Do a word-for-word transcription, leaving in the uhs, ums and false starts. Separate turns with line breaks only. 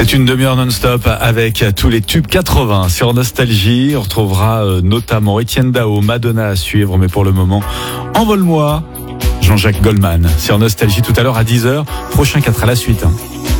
C'est une demi-heure non-stop avec tous les tubes quatre-vingts sur Nostalgie. On retrouvera notamment Etienne Dao, Madonna à suivre, mais pour le moment, Envole-moi, Jean-Jacques Goldman sur Nostalgie tout à l'heure à dix heures. Prochain quatre à la suite.